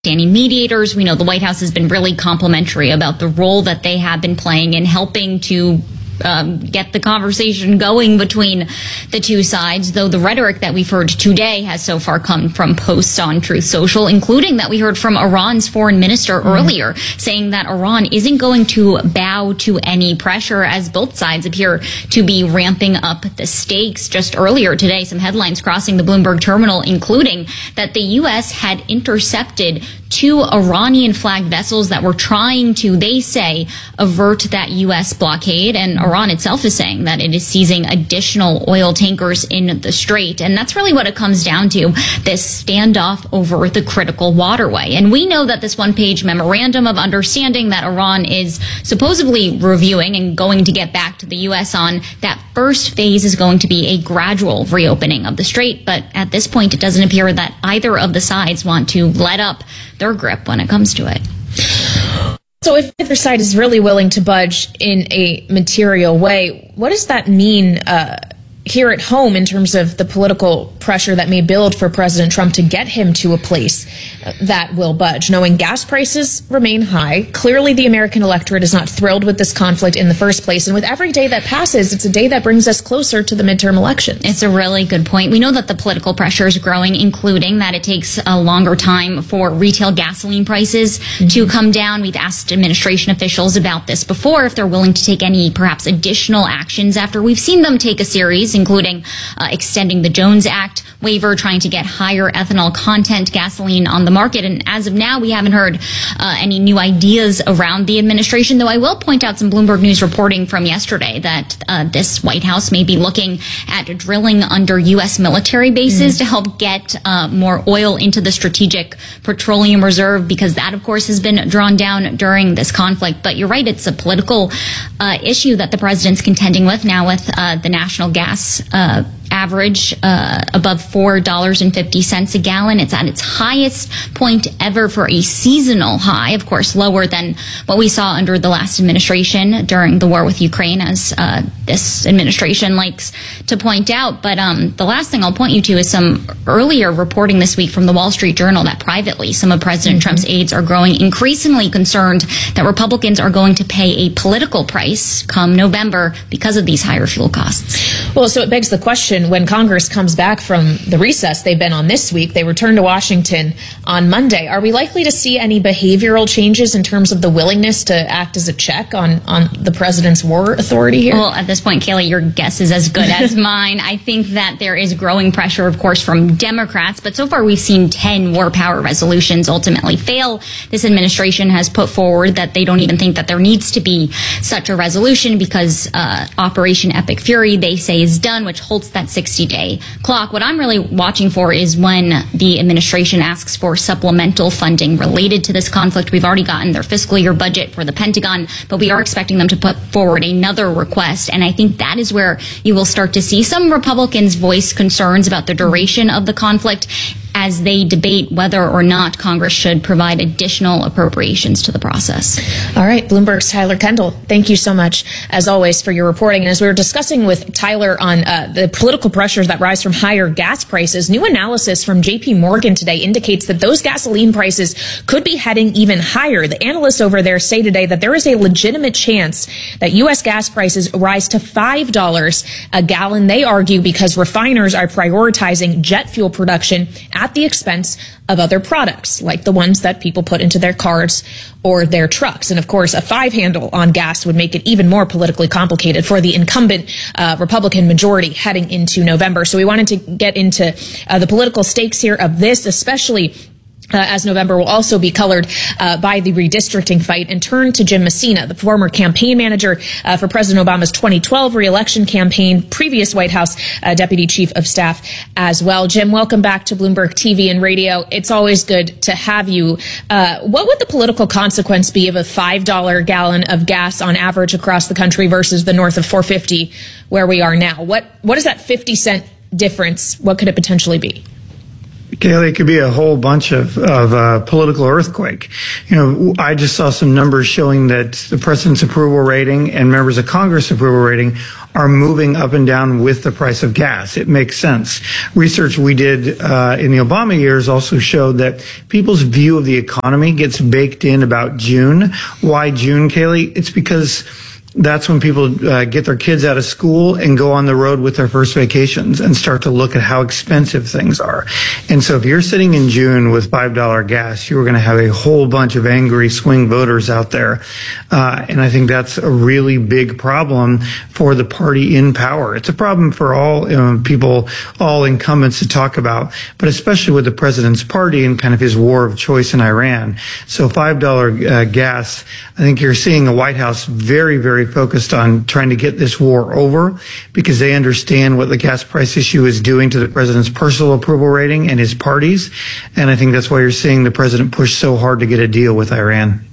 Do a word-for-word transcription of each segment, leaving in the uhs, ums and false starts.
standing mediators. We know the White House has been really complimentary about the role that they have been playing in helping to Um, get the conversation going between the two sides, though the rhetoric that we've heard today has so far come from posts on Truth Social, including that we heard from Iran's foreign minister mm-hmm. earlier, saying that Iran isn't going to bow to any pressure, as both sides appear to be ramping up the stakes. Just earlier today, some headlines crossing the Bloomberg terminal, including that the U S had intercepted two Iranian-flagged vessels that were trying to, they say, avert that U S blockade. And Iran itself is saying that it is seizing additional oil tankers in the Strait. And that's really what it comes down to, this standoff over the critical waterway. And we know that this one-page memorandum of understanding that Iran is supposedly reviewing and going to get back to the U S on, that first phase is going to be a gradual reopening of the Strait. But at this point, it doesn't appear that either of the sides want to let up their grip when it comes to it. So if either side is really willing to budge in a material way, what does that mean uh, here at home in terms of the political pressure that may build for President Trump to get him to a place that will budge? Knowing gas prices remain high, clearly the American electorate is not thrilled with this conflict in the first place. And with every day that passes, it's a day that brings us closer to the midterm elections. It's a really good point. We know that the political pressure is growing, including that it takes a longer time for retail gasoline prices mm-hmm. to come down. We've asked administration officials about this before, if they're willing to take any perhaps additional actions after we've seen them take a series, including uh, extending the Jones Act waiver, trying to get higher ethanol content gasoline on the market. And as of now, we haven't heard uh, any new ideas around the administration, though I will point out some Bloomberg News reporting from yesterday that uh, this White House may be looking at drilling under U S military bases mm. to help get uh, more oil into the Strategic Petroleum Reserve, because that, of course, has been drawn down during this conflict. But you're right, it's a political uh, issue that the president's contending with now with uh, the national gas uh average uh, above four dollars and fifty cents a gallon. It's at its highest point ever for a seasonal high, of course, lower than what we saw under the last administration during the war with Ukraine, as uh, this administration likes to point out. But um, the last thing I'll point you to is some earlier reporting this week from the Wall Street Journal that privately some of President mm-hmm. Trump's aides are growing increasingly concerned that Republicans are going to pay a political price come November because of these higher fuel costs. Well, so it begs the question, when Congress comes back from the recess they've been on this week, they return to Washington on Monday. Are we likely to see any behavioral changes in terms of the willingness to act as a check on, on the president's war authority here? Well, at this point, Kayla, your guess is as good as mine. I think that there is growing pressure, of course, from Democrats, but so far we've seen ten war power resolutions ultimately fail. This administration has put forward that they don't even think that there needs to be such a resolution because uh, Operation Epic Fury, they say, is done, which halts that sixty-day clock. What I'm really watching for is when the administration asks for supplemental funding related to this conflict. We've already gotten their fiscal year budget for the Pentagon, but we are expecting them to put forward another request. And I think that is where you will start to see some Republicans voice concerns about the duration of the conflict as they debate whether or not Congress should provide additional appropriations to the process. All right, Bloomberg's Tyler Kendall, thank you so much, as always, for your reporting. And as we were discussing with Tyler on uh, the political pressures that rise from higher gas prices, new analysis from J P Morgan today indicates that those gasoline prices could be heading even higher. The analysts over there say today that there is a legitimate chance that U S gas prices rise to five dollars a gallon. They argue because refiners are prioritizing jet fuel production at the expense of other products, like the ones that people put into their cars or their trucks. And of course, a five handle on gas would make it even more politically complicated for the incumbent uh, Republican majority heading into November. So we wanted to get into uh, the political stakes here of this, especially Uh, as November will also be colored uh, by the redistricting fight, and turn to Jim Messina, the former campaign manager uh, for President Obama's twenty twelve re-election campaign, previous White House uh, deputy chief of staff as well. Jim, welcome back to Bloomberg T V and radio. It's always good to have you. Uh, what would the political consequence be of a five dollar a gallon of gas on average across the country versus the north of four fifty where we are now? What What is that fifty cent difference? What could it potentially be? Kayleigh, it could be a whole bunch of, of uh, political earthquake. You know, I just saw some numbers showing that the president's approval rating and members of Congress approval rating are moving up and down with the price of gas. It makes sense. Research we did uh, in the Obama years also showed that people's view of the economy gets baked in about June. Why June, Kayleigh? It's because that's when people uh, get their kids out of school and go on the road with their first vacations and start to look at how expensive things are. And so if you're sitting in June with five dollar gas, you're going to have a whole bunch of angry swing voters out there. Uh, and I think that's a really big problem for the party in power. It's a problem for all you know, people, all incumbents to talk about, but especially with the president's party and kind of his war of choice in Iran. So five dollar uh, gas, I think you're seeing the White House very, very focused on trying to get this war over because they understand what the gas price issue is doing to the president's personal approval rating and his party's. And I think that's why you're seeing the president push so hard to get a deal with Iran.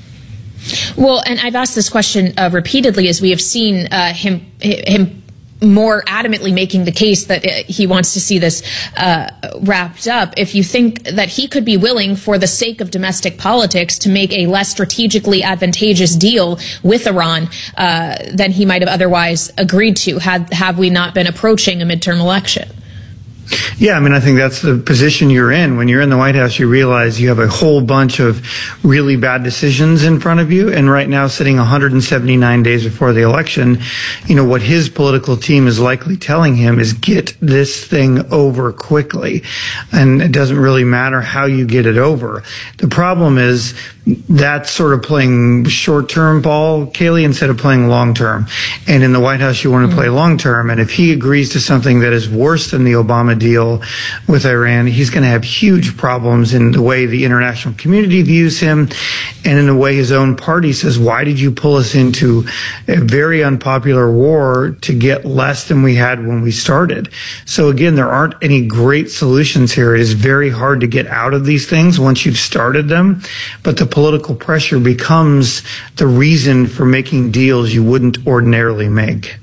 Well, and I've asked this question uh, repeatedly as we have seen uh, him him more adamantly making the case that he wants to see this uh, wrapped up. If you think that he could be willing, for the sake of domestic politics, to make a less strategically advantageous deal with Iran uh, than he might have otherwise agreed to, had have we not been approaching a midterm election. Yeah, I mean, I think that's the position you're in. When you're in the White House, you realize you have a whole bunch of really bad decisions in front of you. And right now, sitting one hundred seventy-nine days before the election, you know, what his political team is likely telling him is get this thing over quickly. And it doesn't really matter how you get it over. The problem is that's sort of playing short-term ball, Kayleigh, instead of playing long-term. And in the White House, you want to play long-term. And if he agrees to something that is worse than the Obama deal with Iran, he's going to have huge problems in the way the international community views him and in the way his own party says, why did you pull us into a very unpopular war to get less than we had when we started? So again, there aren't any great solutions here. It is very hard to get out of these things once you've started them, but the political pressure becomes the reason for making deals you wouldn't ordinarily make.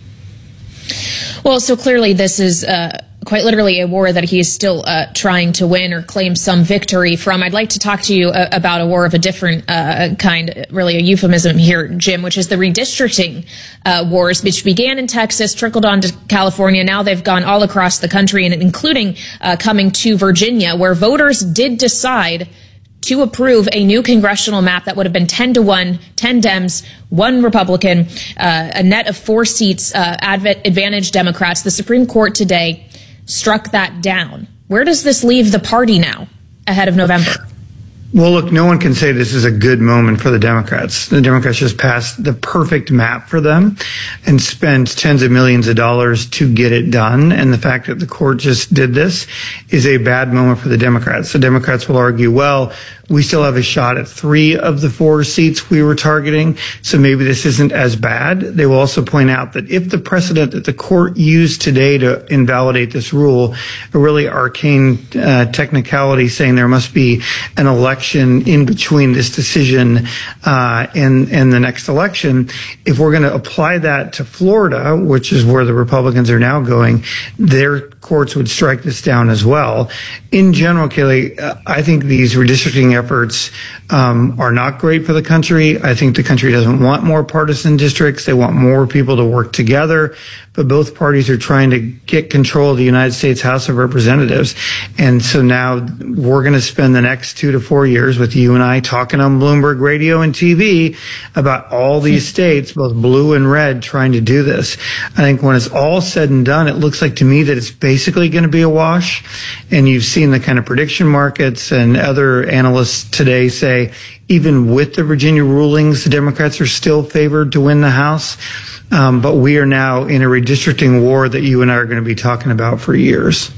Well, so clearly this is uh, quite literally a war that he is still uh, trying to win or claim some victory from. I'd like to talk to you uh, about a war of a different uh, kind, really a euphemism here, Jim, which is the redistricting uh, wars, which began in Texas, trickled on to California. Now they've gone all across the country, and including uh, coming to Virginia, where voters did decide to approve a new congressional map that would have been ten to one, ten Dems, one Republican, uh, a net of four seats, uh, advantage Democrats. The Supreme Court today struck that down. Where does this leave the party now ahead of November? Well, look, no one can say this is a good moment for the Democrats. The Democrats just passed the perfect map for them and spent tens of millions of dollars to get it done. And the fact that the court just did this is a bad moment for the Democrats. The Democrats will argue, well, we still have a shot at three of the four seats we were targeting, so maybe this isn't as bad. They will also point out that if the precedent that the court used today to invalidate this rule, a really arcane uh, technicality saying there must be an election in between this decision uh, and, and the next election, if we're going to apply that to Florida, which is where the Republicans are now going, their courts would strike this down as well. In general, Kayleigh, uh, I think these redistricting efforts um, are not great for the country. I think the country doesn't want more partisan districts. They want more people to work together. But both parties are trying to get control of the United States House of Representatives. And so now we're going to spend the next two to four years with you and I talking on Bloomberg Radio and T V about all these states, both blue and red, trying to do this. I think when it's all said and done, it looks like to me that it's basically going to be a wash. And you've seen the kind of prediction markets and other analysts today say, even with the Virginia rulings, the Democrats are still favored to win the House. Um, but we are now in a redistricting war that you and I are going to be talking about for years.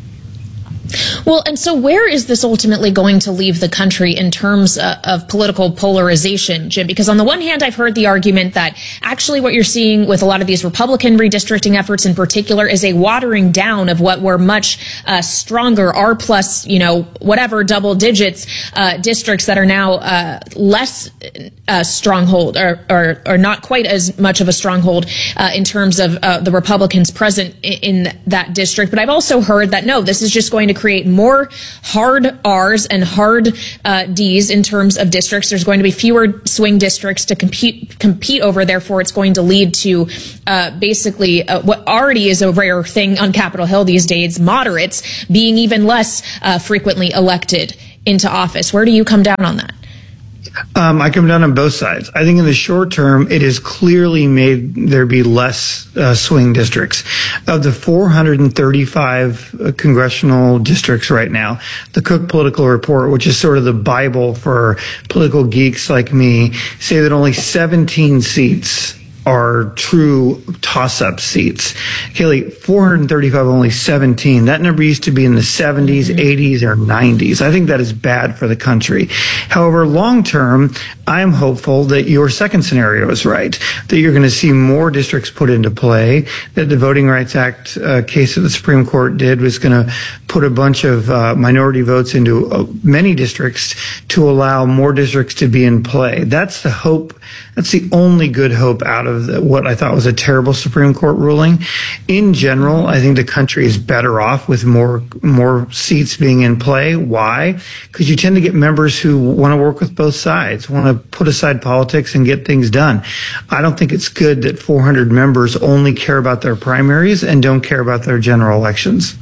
Well, and so where is this ultimately going to leave the country in terms uh, of political polarization, Jim? Because on the one hand, I've heard the argument that actually what you're seeing with a lot of these Republican redistricting efforts in particular is a watering down of what were much uh, stronger R plus, you know, whatever double digits uh, districts that are now uh, less uh, stronghold or, or, or not quite as much of a stronghold uh, in terms of uh, the Republicans present in, in that district. But I've also heard that, no, this is just going to create create more hard R's and hard uh, D's in terms of districts. There's going to be fewer swing districts to compete compete over. Therefore, it's going to lead to uh, basically uh, what already is a rare thing on Capitol Hill these days, moderates being even less uh, frequently elected into office. Where do you come down on that? Um, I come down on both sides. I think in the short term, it has clearly made there be less uh, swing districts. Of the four hundred thirty-five uh, congressional districts right now, the Cook Political Report, which is sort of the Bible for political geeks like me, say that only seventeen seats are true toss-up seats. Kaylee, four hundred thirty-five, only seventeen. That number used to be in the seventies, eighties, or nineties. I think that is bad for the country. However, long term, I'm hopeful that your second scenario is right, that you're going to see more districts put into play, that the Voting Rights Act uh, case that the Supreme Court did was going to put a bunch of uh, minority votes into uh, many districts to allow more districts to be in play. That's the hope. That's the only good hope out of the, what I thought was a terrible Supreme Court ruling. In general, I think the country is better off with more more seats being in play. Why? Because you tend to get members who want to work with both sides, want to put aside politics and get things done. I don't think it's good that four hundred members only care about their primaries and don't care about their general elections.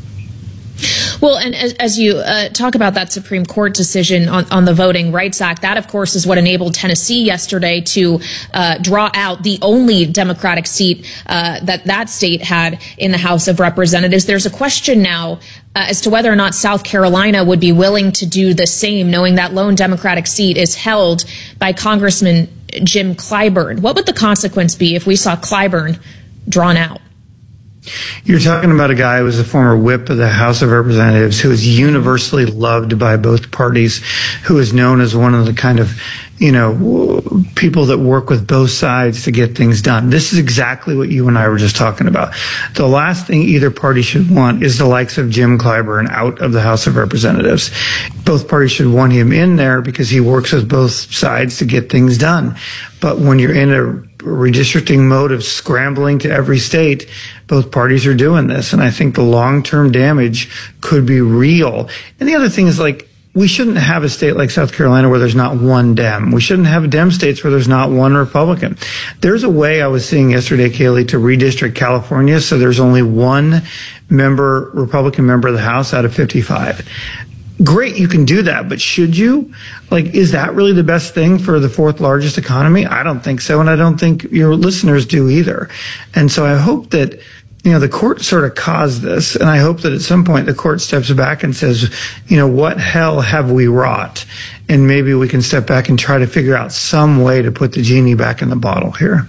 Well, and as, as you uh, talk about that Supreme Court decision on, on the Voting Rights Act, that, of course, is what enabled Tennessee yesterday to uh, draw out the only Democratic seat uh, that that state had in the House of Representatives. There's a question now uh, as to whether or not South Carolina would be willing to do the same, knowing that lone Democratic seat is held by Congressman Jim Clyburn. What would the consequence be if we saw Clyburn drawn out? You're talking about a guy who was a former whip of the House of Representatives, who is universally loved by both parties, who is known as one of the kind of, you know, people that work with both sides to get things done. This is exactly what you and I were just talking about. The last thing either party should want is the likes of Jim Clyburn out of the House of Representatives. Both parties should want him in there because he works with both sides to get things done. But when you're in a redistricting mode of scrambling to every state, both parties are doing this. And I think the long-term damage could be real. And the other thing is, like, we shouldn't have a state like South Carolina where there's not one Dem. We shouldn't have Dem states where there's not one Republican. There's a way I was seeing yesterday, Kaylee, to redistrict California so there's only one member, Republican member of the House out of fifty-five. Great, you can do that, but should you? Like, is that really the best thing for the fourth largest economy? I don't think so, and I don't think your listeners do either. And so I hope that, you know, the court sort of caused this, and I hope that at some point the court steps back and says, you know, what hell have we wrought? And maybe we can step back and try to figure out some way to put the genie back in the bottle here.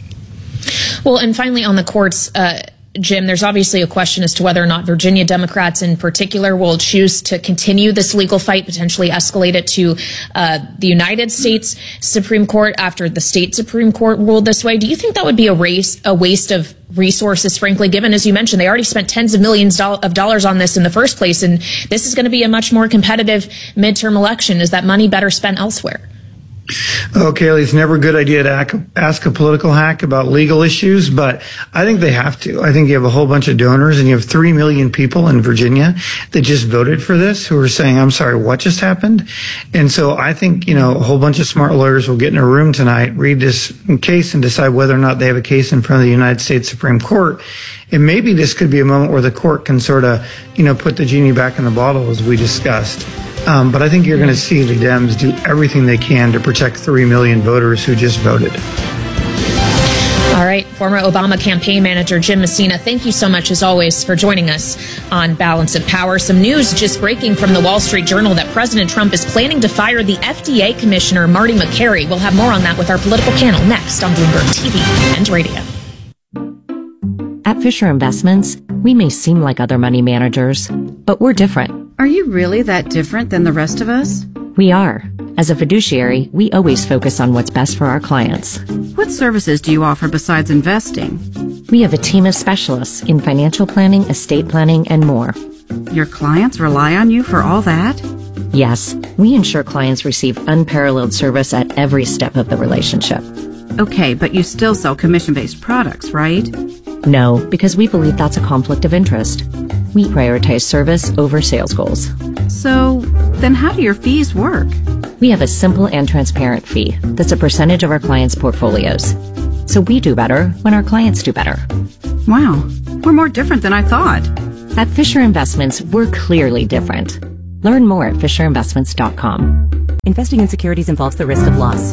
Well, and finally on the courts, uh, Jim, there's obviously a question as to whether or not Virginia Democrats in particular will choose to continue this legal fight, potentially escalate it to uh, the United States Supreme Court after the state Supreme Court ruled this way. Do you think that would be a race, a waste of resources, frankly, given, as you mentioned, they already spent tens of millions of dollars on this in the first place, and this is going to be a much more competitive midterm election? Is that money better spent elsewhere? Oh, Kaylee, it's never a good idea to ask a political hack about legal issues, but I think they have to. I think you have a whole bunch of donors, and you have three million people in Virginia that just voted for this who are saying, I'm sorry, what just happened? And so I think, you know, a whole bunch of smart lawyers will get in a room tonight, read this case, and decide whether or not they have a case in front of the United States Supreme Court. And maybe this could be a moment where the court can sort of, you know, put the genie back in the bottle, as we discussed. Um, but I think you're going to see the Dems do everything they can to protect three million voters who just voted. All right. Former Obama campaign manager Jim Messina, thank you so much, as always, for joining us on Balance of Power. Some news just breaking from the Wall Street Journal that President Trump is planning to fire the F D A Commissioner, Marty Makary. We'll have more on that with our political panel next on Bloomberg T V and radio. At Fisher Investments, we may seem like other money managers, but we're different. Are you really that different than the rest of us? We are. As a fiduciary, we always focus on what's best for our clients. What services do you offer besides investing? We have a team of specialists in financial planning, estate planning, and more. Your clients rely on you for all that? Yes, we ensure clients receive unparalleled service at every step of the relationship. Okay, but you still sell commission-based products, right? No, because we believe that's a conflict of interest. We prioritize service over sales goals. So, then how do your fees work? We have a simple and transparent fee that's a percentage of our clients' portfolios. So we do better when our clients do better. Wow, we're more different than I thought. At Fisher Investments, we're clearly different. Learn more at fisher investments dot com. Investing in securities involves the risk of loss.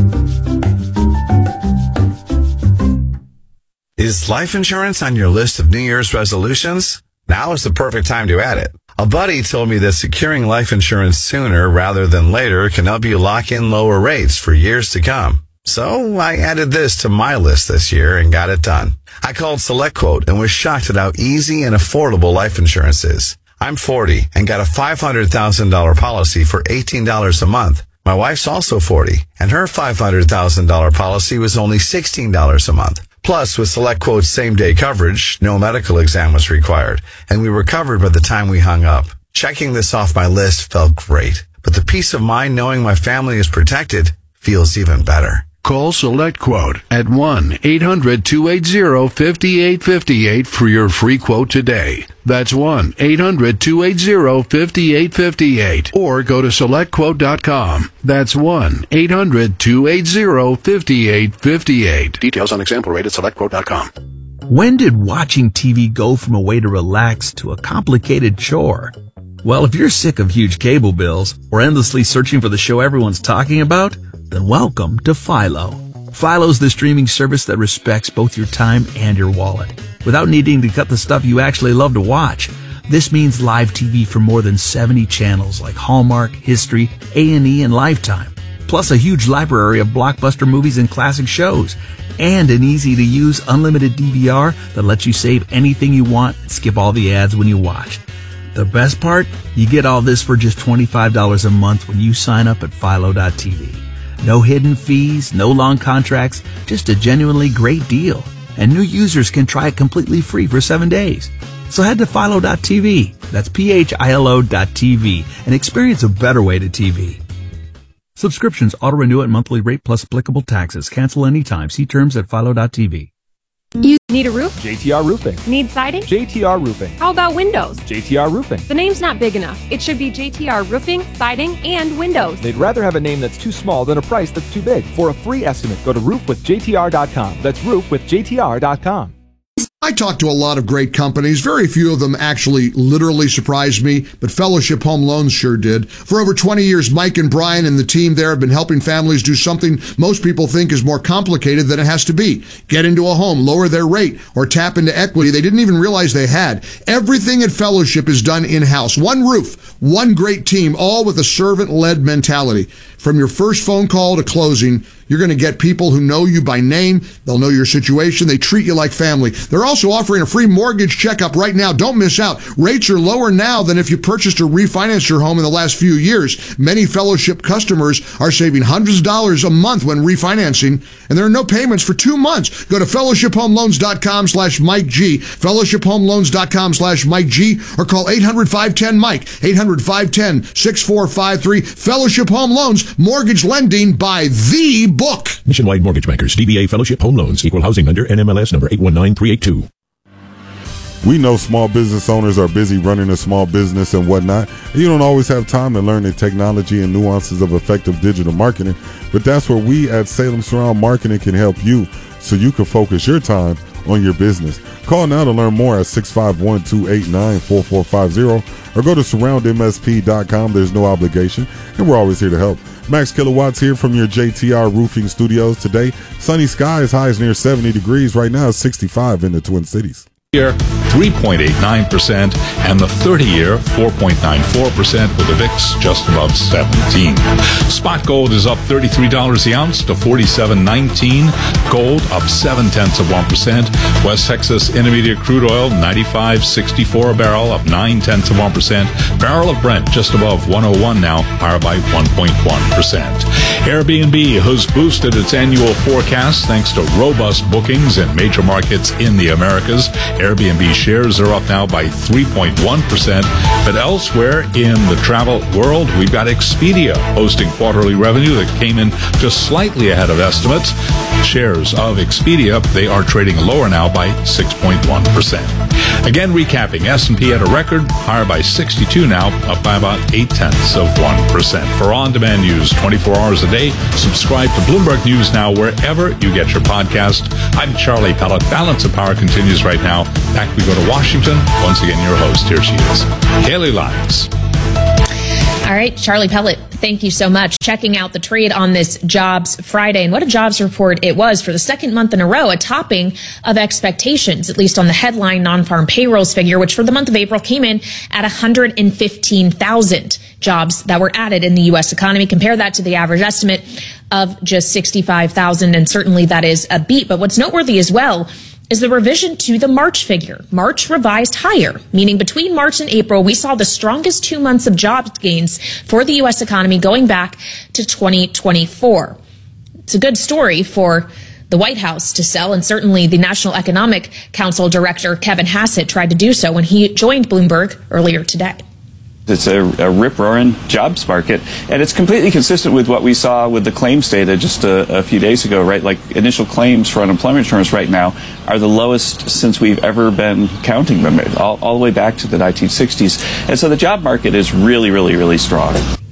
Is life insurance on your list of New Year's resolutions? Now is the perfect time to add it. A buddy told me that securing life insurance sooner rather than later can help you lock in lower rates for years to come. So I added this to my list this year and got it done. I called SelectQuote and was shocked at how easy and affordable life insurance is. I'm forty and got a five hundred thousand dollars policy for eighteen dollars a month. My wife's also forty and her five hundred thousand dollars policy was only sixteen dollars a month. Plus, with SelectQuote's same-day coverage, no medical exam was required, and we were covered by the time we hung up. Checking this off my list felt great, but the peace of mind knowing my family is protected feels even better. Call SelectQuote at one eight hundred two eight zero five eight five eight for your free quote today. That's one eight hundred two eight zero five eight five eight. Or go to select quote dot com. That's one eight hundred two eight zero five eight five eight. Details on example rate at select quote dot com. When did watching T V go from a way to relax to a complicated chore? Well, if you're sick of huge cable bills or endlessly searching for the show everyone's talking about, then welcome to Philo. Philo's the streaming service that respects both your time and your wallet, without needing to cut the stuff you actually love to watch. This means live T V from more than seventy channels like Hallmark, History, A and E, and Lifetime, plus a huge library of blockbuster movies and classic shows, and an easy-to-use unlimited D V R that lets you save anything you want and skip all the ads when you watch. The best part? You get all this for just twenty-five dollars a month when you sign up at philo dot t v. No hidden fees, no long contracts, just a genuinely great deal. And new users can try it completely free for seven days. So head to philo dot t v, that's P H I L O dot T V, and experience a better way to T V. Subscriptions auto-renew at monthly rate plus applicable taxes. Cancel anytime. See terms at philo dot t v. You need a roof? J T R Roofing. Need siding? J T R Roofing. How about windows? J T R Roofing. The name's not big enough. It should be J T R Roofing, Siding, and Windows. They'd rather have a name that's too small than a price that's too big. For a free estimate, go to roof with J T R dot com. That's roof with J T R dot com. I talked to a lot of great companies. Very few of them actually literally surprised me, but Fellowship Home Loans sure did. For over twenty years, Mike and Brian and the team there have been helping families do something most people think is more complicated than it has to be. Get into a home, lower their rate, or tap into equity they didn't even realize they had. Everything at Fellowship is done in-house. One roof, one great team, all with a servant-led mentality. From your first phone call to closing, you're going to get people who know you by name. They'll know your situation. They treat you like family. They're also offering a free mortgage checkup right now. Don't miss out. Rates are lower now than if you purchased or refinanced your home in the last few years. Many Fellowship customers are saving hundreds of dollars a month when refinancing, and there are no payments for two months. Go to fellowship home loans dot com slash Mike G, fellowship home loans dot com slash Mike G, or call eight hundred five one zero Mike, eight hundred five one zero six four five three. Fellowship Home Loans, mortgage lending by the book. Nationwide Mortgage Bankers, D B A Fellowship Home Loans, Equal Housing Lender, N M L S number eight one nine three eight two. We know small business owners are busy running a small business and whatnot. And you don't always have time to learn the technology and nuances of effective digital marketing, but that's where we at Salem Surround Marketing can help you so you can focus your time on your business. Call now to learn more at six five one, two eight nine, four four five zero or go to surround m s p dot com. There's no obligation, and we're always here to help. Max Kilowatts here from your J T R Roofing Studios today. Sunny skies, highs near seventy degrees. Right now it's sixty-five in the Twin Cities. Year three point eight nine percent and the thirty year four point nine four percent with the V I X just above seventeen. Spot gold is up thirty-three dollars the ounce to forty-seven nineteen. Gold up seven tenths of one percent. West Texas Intermediate crude oil ninety-five sixty-four a barrel, up nine tenths of one percent. Barrel of Brent just above one oh one now, higher by one point one percent. Airbnb has boosted its annual forecast thanks to robust bookings in major markets in the Americas. Airbnb shares are up now by three point one percent. But elsewhere in the travel world, we've got Expedia posting quarterly revenue that came in just slightly ahead of estimates. Shares of Expedia, they are trading lower now by six point one percent. Again, recapping, S and P at a record, higher by sixty-two now, up by about eight tenths of one percent. For on-demand news twenty-four hours a day, subscribe to Bloomberg News Now wherever you get your podcast. I'm Charlie Pellet. Balance of Power continues right now. Back we go to Washington. Once again, your host. Here she is, Kaylee Lyons. All right, Charlie Pellet, thank you so much. Checking out the trade on this Jobs Friday. And what a jobs report it was for the second month in a row, a topping of expectations, at least on the headline non-farm payrolls figure, which for the month of April came in at one hundred fifteen thousand jobs that were added in the U S economy. Compare that to the average estimate of just sixty-five thousand, and certainly that is a beat. But what's noteworthy as well is the revision to the March figure. March revised higher, meaning between March and April, we saw the strongest two months of jobs gains for the U S economy going back to twenty twenty-four. It's a good story for the White House to sell, and certainly the National Economic Council Director Kevin Hassett tried to do so when he joined Bloomberg earlier today. It's a, a rip-roaring jobs market, and it's completely consistent with what we saw with the claims data just a, a few days ago, right? Like, initial claims for unemployment insurance right now are the lowest since we've ever been counting them, all, all the way back to the nineteen sixties. And so the job market is really, really, really strong.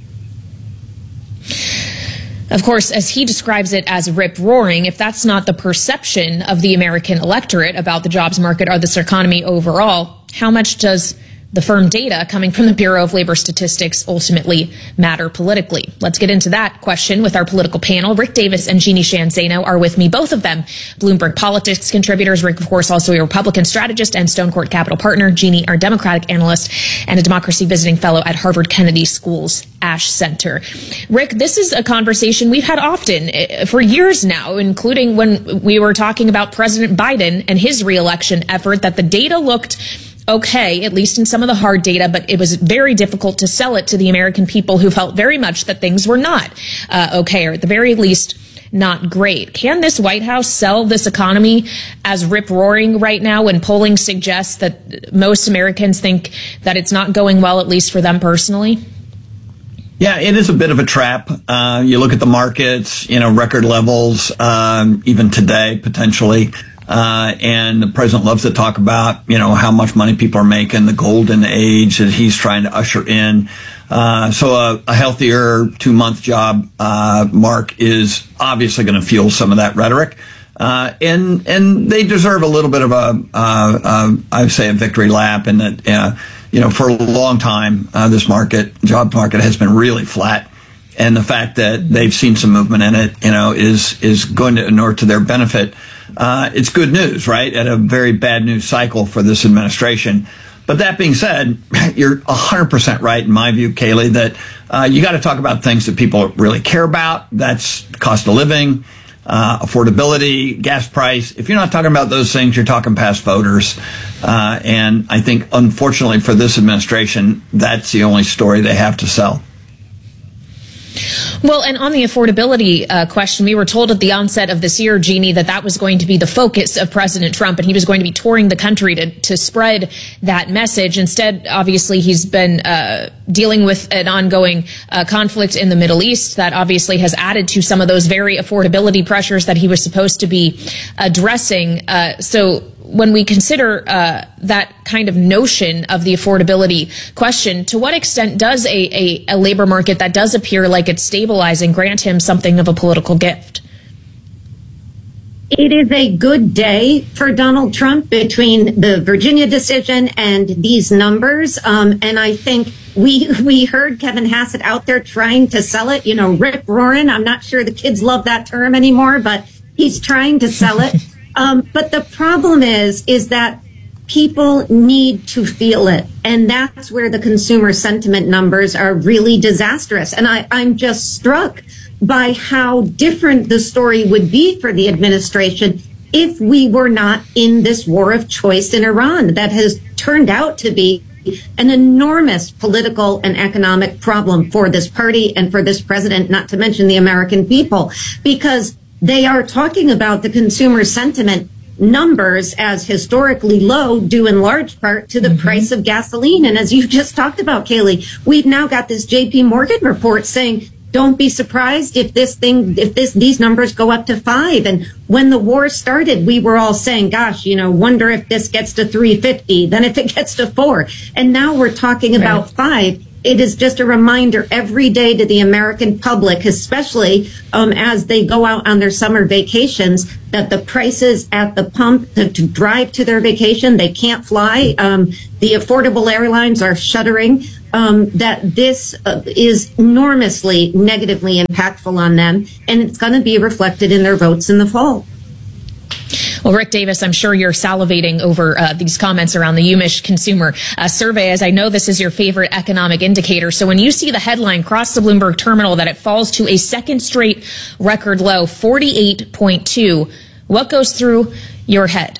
Of course, as he describes it as rip-roaring, if that's not the perception of the American electorate about the jobs market or this economy overall, how much does the firm data coming from the Bureau of Labor Statistics ultimately matter politically? Let's get into that question with our political panel. Rick Davis and Jeannie Sheehan Zaino are with me, both of them Bloomberg politics contributors. Rick, of course, also a Republican strategist and Stone Court Capital partner. Jeannie, our Democratic analyst and a democracy visiting fellow at Harvard Kennedy School's Ash Center. Rick, this is a conversation we've had often for years now, including when we were talking about President Biden and his reelection effort, that the data looked okay, at least in some of the hard data, but it was very difficult to sell it to the American people who felt very much that things were not uh, okay, or at the very least not great. Can this White House sell this economy as rip-roaring right now when polling suggests that most Americans think that it's not going well, at least for them personally? Yeah, it is a bit of a trap. Uh, you look at the markets, you know, record levels, um, even today, potentially. Uh, and the president loves to talk about, you know, how much money people are making, the golden age that he's trying to usher in. Uh, so a, a healthier two-month job uh, mark is obviously going to fuel some of that rhetoric. Uh, and and they deserve a little bit of a, uh, uh, I would say, a victory lap. And that, uh, you know, for a long time, uh, this market, job market, has been really flat. And the fact that they've seen some movement in it, you know, is is going to inure to their benefit. Uh, it's good news, right, at a very bad news cycle for this administration. But that being said, you're one hundred percent right, in my view, Kaylee, that uh, you got to talk about things that people really care about. That's cost of living, uh, affordability, gas price. If you're not talking about those things, you're talking past voters. Uh, and I think, unfortunately for this administration, that's the only story they have to sell. Well, and on the affordability uh, question, we were told at the onset of this year, Jeannie, that that was going to be the focus of President Trump, and he was going to be touring the country to, to spread that message. Instead, obviously, he's been uh, dealing with an ongoing uh, conflict in the Middle East that obviously has added to some of those very affordability pressures that he was supposed to be addressing. Uh, so when we consider uh, that kind of notion of the affordability question, to what extent does a, a, a labor market that does appear like it's stabilizing grant him something of a political gift? It is a good day for Donald Trump between the Virginia decision and these numbers. Um, and I think we we heard Kevin Hassett out there trying to sell it, you know, rip-roaring. I'm not sure the kids love that term anymore, but he's trying to sell it. Um, but the problem is, is that people need to feel it. And that's where the consumer sentiment numbers are really disastrous. And I, I'm just struck by how different the story would be for the administration if we were not in this war of choice in Iran that has turned out to be an enormous political and economic problem for this party and for this president, not to mention the American people, because they are talking about the consumer sentiment numbers as historically low, due in large part to the mm-hmm. price of gasoline. And as you just talked about, Kaylee, we've now got this J P Morgan report saying don't be surprised if this thing, if this, these numbers go up to five. And when the war started, we were all saying, gosh, you know, wonder if this gets to three fifty, then if it gets to four. And now we're talking about right. five. It is just a reminder every day to the American public, especially um, as they go out on their summer vacations, that the prices at the pump to, to drive to their vacation, they can't fly. Um, the affordable airlines are shuttering. Um, that this uh, is enormously negatively impactful on them, and it's going to be reflected in their votes in the fall. Well, Rick Davis, I'm sure you're salivating over uh, these comments around the U M I S H consumer uh, survey, as I know this is your favorite economic indicator. So when you see the headline cross the Bloomberg terminal that it falls to a second straight record low, forty-eight point two, what goes through your head?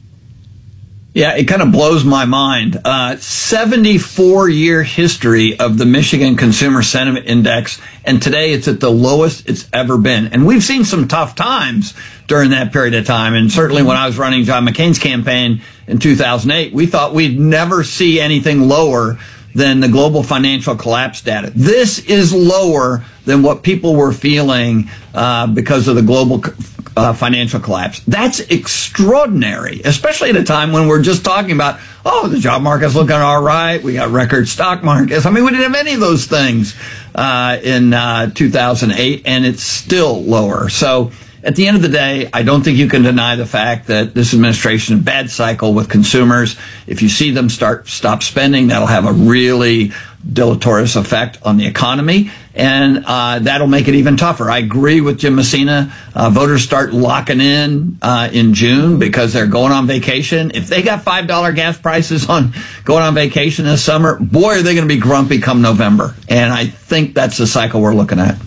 Yeah, it kind of blows my mind. Uh, seventy-four year history of the Michigan Consumer Sentiment Index, and today it's at the lowest it's ever been. And we've seen some tough times during that period of time. And certainly when I was running John McCain's campaign in two thousand eight, we thought we'd never see anything lower than the global financial collapse data. This is lower than what people were feeling uh, because of the global uh, financial collapse. That's extraordinary, especially at a time when we're just talking about, oh, the job market's looking all right. We got record stock markets. I mean, we didn't have any of those things uh, in uh, two thousand eight, and it's still lower. So at the end of the day, I don't think you can deny the fact that this administration is a bad cycle with consumers. If you see them start stop spending, that'll have a really deleterious effect on the economy, and uh, that'll make it even tougher. I agree with Jim Messina. Uh, voters start locking in uh, in June because they're going on vacation. If they got five dollar gas prices on going on vacation this summer, boy, are they going to be grumpy come November. And I think that's the cycle we're looking at.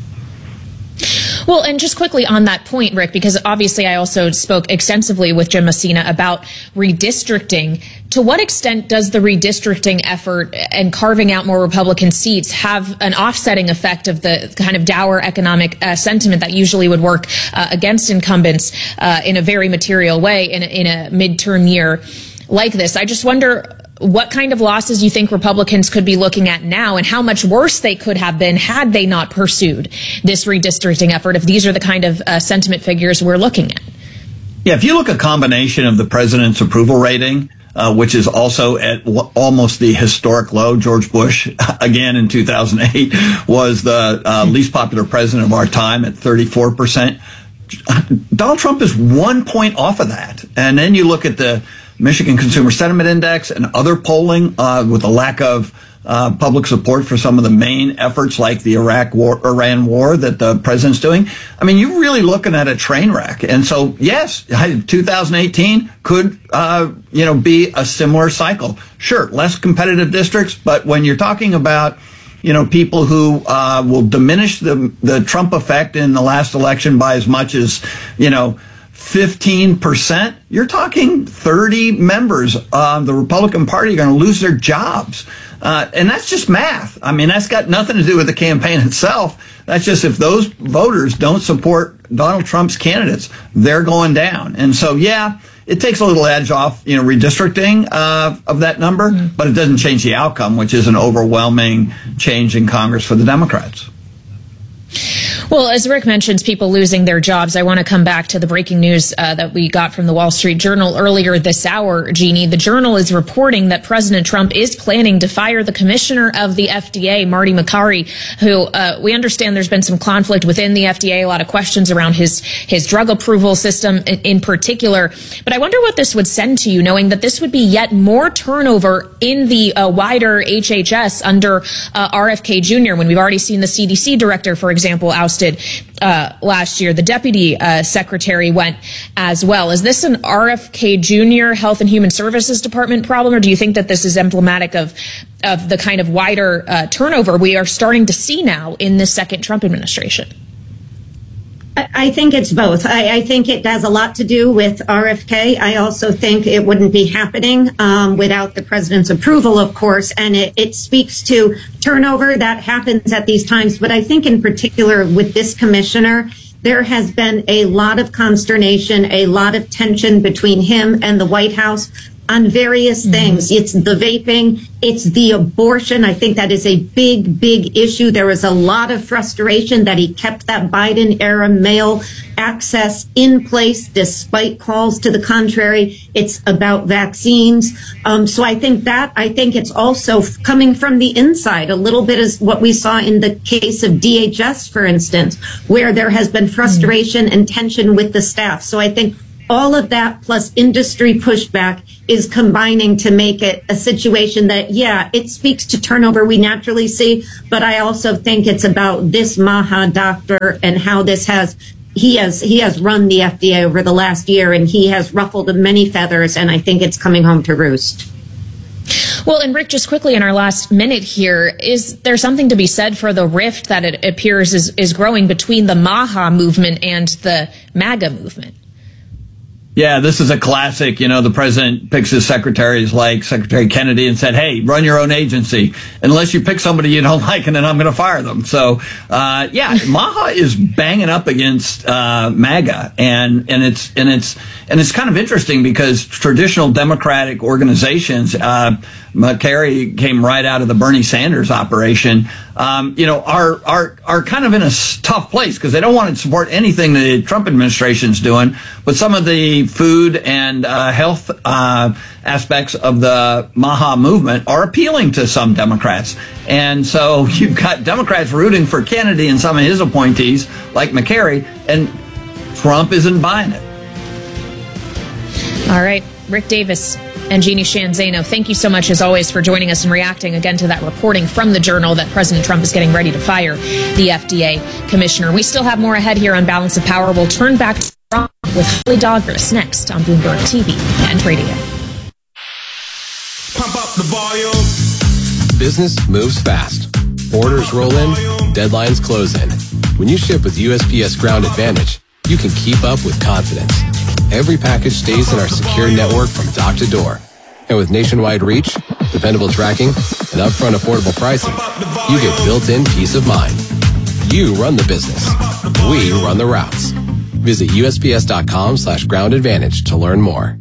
Well, and just quickly on that point, Rick, because obviously I also spoke extensively with Jim Messina about redistricting. To what extent does the redistricting effort and carving out more Republican seats have an offsetting effect of the kind of dour economic uh, sentiment that usually would work uh, against incumbents uh, in a very material way in a, in a midterm year like this? I just wonder what kind of losses you think Republicans could be looking at now, and how much worse they could have been had they not pursued this redistricting effort, if these are the kind of uh, sentiment figures we're looking at. Yeah, if you look at a combination of the president's approval rating, uh, which is also at w- almost the historic low. George Bush, again in two thousand eight, was the uh, least popular president of our time at thirty-four percent. Donald Trump is one point off of that. And then you look at the Michigan Consumer Sentiment Index and other polling uh, with a lack of uh, public support for some of the main efforts like the Iraq war, Iran war that the president's doing. I mean, you're really looking at a train wreck. And so, yes, two thousand eighteen could, uh, you know, be a similar cycle. Sure, less competitive districts, but when you're talking about, you know, people who uh, will diminish the the Trump effect in the last election by as much as, you know, fifteen percent, you're talking thirty members of the Republican Party are going to lose their jobs. Uh, and that's just math. I mean, that's got nothing to do with the campaign itself. That's just if those voters don't support Donald Trump's candidates, they're going down. And so, yeah, it takes a little edge off, you know, redistricting uh, of that number, mm-hmm. but it doesn't change the outcome, which is an overwhelming change in Congress for the Democrats. Well, as Rick mentions, people losing their jobs, I want to come back to the breaking news uh, that we got from the Wall Street Journal earlier this hour, Jeannie. The Journal is reporting that President Trump is planning to fire the commissioner of the F D A, Marty Makary, who uh, we understand there's been some conflict within the F D A, a lot of questions around his, his drug approval system in, in particular. But I wonder what this would send to you, knowing that this would be yet more turnover in the uh, wider H H S under uh, R F K Junior, when we've already seen the C D C director, for example, ousted uh, last year. The deputy uh, secretary went as well. Is this an R F K Junior Health and Human Services Department problem, or do you think that this is emblematic of of the kind of wider uh, turnover we are starting to see now in this second Trump administration? I think it's both. I, I think it has a lot to do with R F K. I also think it wouldn't be happening um, without the president's approval, of course, and it, it speaks to turnover that happens at these times. But I think in particular with this commissioner, there has been a lot of consternation, a lot of tension between him and the White House on various things. It's the vaping, it's the abortion. I think that is a big, big issue. There was a lot of frustration that he kept that Biden era mail access in place despite calls to the contrary. It's about vaccines. Um, so I think that, I think it's also coming from the inside. A little bit is what we saw in the case of D H S, for instance, where there has been frustration mm. and tension with the staff. So I think all of that plus industry pushback is combining to make it a situation that, yeah, it speaks to turnover we naturally see, but I also think it's about this Maha doctor and how this has, he has, he has run the F D A over the last year and he has ruffled many feathers, and I think it's coming home to roost. Well, and Rick, just quickly in our last minute here, is there something to be said for the rift that it appears is, is growing between the Maha movement and the MAGA movement? Yeah, this is a classic. You know, the president picks his secretaries like Secretary Kennedy and said, hey, run your own agency. Unless you pick somebody you don't like, and then I'm going to fire them. So, uh, yeah, Maha is banging up against uh, MAGA. And, and it's and it's and it's kind of interesting because traditional Democratic organizations, uh, McCarry came right out of the Bernie Sanders operation, um, you know, are are are kind of in a tough place because they don't want to support anything the Trump administration's doing. But some of the food and uh, health uh, aspects of the Maha movement are appealing to some Democrats. And so you've got Democrats rooting for Kennedy and some of his appointees, like McCarry, and Trump isn't buying it. All right, Rick Davis and Jeannie Sheehan Zaino, thank you so much, as always, for joining us and reacting again to that reporting from the Journal that President Trump is getting ready to fire the F D A commissioner. We still have more ahead here on Balance of Power. We'll turn back to Trump with Holly Dogres next on Bloomberg T V and radio. Pump up the volume. Business moves fast. Orders roll in, deadlines close in. When you ship with U S P S Ground Advantage, you can keep up with confidence. Every package stays in our secure network from dock to door. And with nationwide reach, dependable tracking, and upfront affordable pricing, you get built-in peace of mind. You run the business. We run the routes. Visit U S P S dot com slash ground advantage to learn more.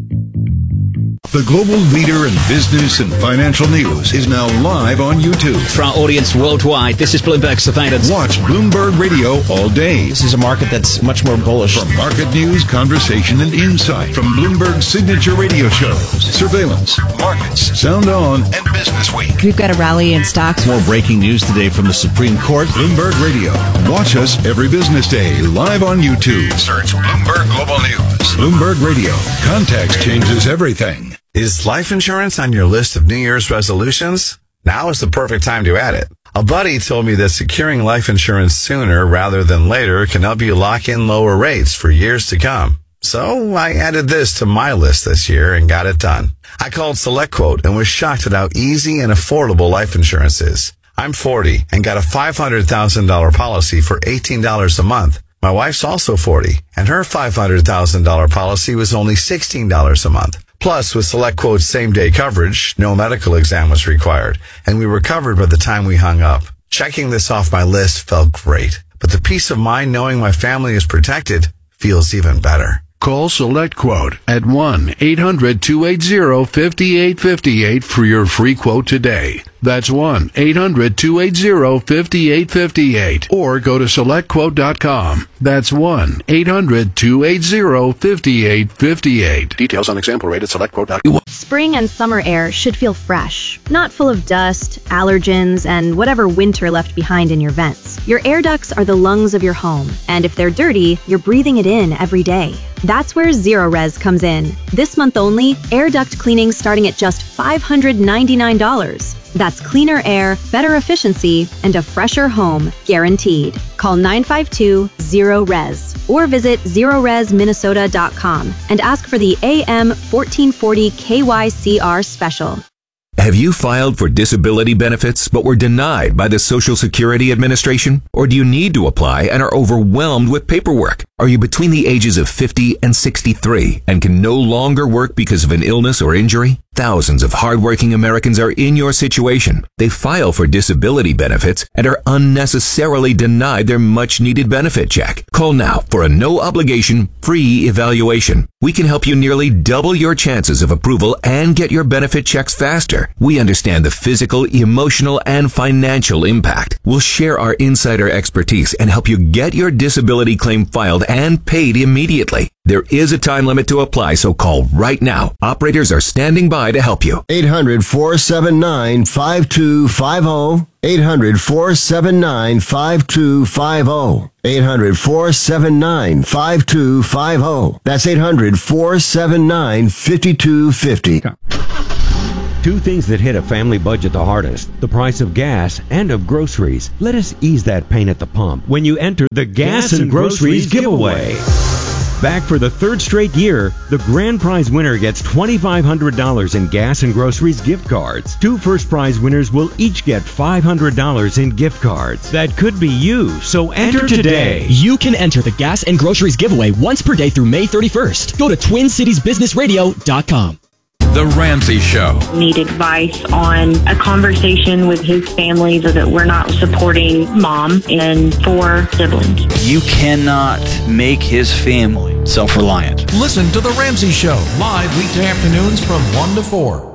The global leader in business and financial news is now live on YouTube. For our audience worldwide, this is Bloomberg Surveillance. Watch Bloomberg Radio all day. This is a market that's much more bullish. From market news, conversation, and insight. From Bloomberg's signature radio shows, Surveillance, Markets, Sound On, and Business Week. We've got a rally in stocks. More breaking news today from the Supreme Court. Bloomberg Radio. Watch us every business day live on YouTube. Search Bloomberg Global News. Bloomberg Radio. Context changes everything. Is life insurance on your list of New Year's resolutions? Now is the perfect time to add it. A buddy told me that securing life insurance sooner rather than later can help you lock in lower rates for years to come. So I added this to my list this year and got it done. I called SelectQuote and was shocked at how easy and affordable life insurance is. I'm forty and got a five hundred thousand dollars policy for eighteen dollars a month. My wife's also forty and her five hundred thousand dollars policy was only sixteen dollars a month. Plus, with SelectQuote's same-day coverage, no medical exam was required, and we were covered by the time we hung up. Checking this off my list felt great, but the peace of mind knowing my family is protected feels even better. Call SelectQuote at one eight hundred two eight zero five eight five eight for your free quote today. That's one eight hundred two eight zero five eight five eight. Or go to select quote dot com. That's one eight hundred two eight zero five eight five eight. Details on example rate at select quote dot com. Spring and summer air should feel fresh, not full of dust, allergens, and whatever winter left behind in your vents. Your air ducts are the lungs of your home, and if they're dirty, you're breathing it in every day. That's where Zerorez comes in. This month only, air duct cleaning starting at just five hundred ninety-nine dollars. That's cleaner air, better efficiency, and a fresher home, guaranteed. Call nine five two, zero res or visit zero res minnesota dot com and ask for the A M fourteen forty K Y C R special. Have you filed for disability benefits but were denied by the Social Security Administration? Or do you need to apply and are overwhelmed with paperwork? Are you between the ages of fifty and sixty-three and can no longer work because of an illness or injury? Thousands of hardworking Americans are in your situation. They file for disability benefits and are unnecessarily denied their much-needed benefit check. Call now for a no-obligation, free evaluation. We can help you nearly double your chances of approval and get your benefit checks faster. We understand the physical, emotional, and financial impact. We'll share our insider expertise and help you get your disability claim filed and paid immediately. There is a time limit to apply, so call right now. Operators are standing by to help you. eight hundred, four seven nine, five two five zero. eight hundred, four seven nine, five two five zero. eight hundred, four seven nine, five two five zero. That's eight hundred, four seven nine, five two five zero. Two things that hit a family budget the hardest: the price of gas and of groceries. Let us ease that pain at the pump when you enter the Gas, gas and, and Groceries, groceries giveaway. giveaway. Back for the third straight year, the grand prize winner gets two thousand five hundred dollars in Gas and Groceries gift cards. Two first prize winners will each get five hundred dollars in gift cards. That could be you, so enter, enter today. You can enter the Gas and Groceries giveaway once per day through May thirty-first. Go to twin cities business radio dot com. The Ramsey Show. Need advice on a conversation with his family so that we're not supporting mom and four siblings. You cannot make his family self-reliant. Listen to The Ramsey Show, live weekday afternoons from one to four.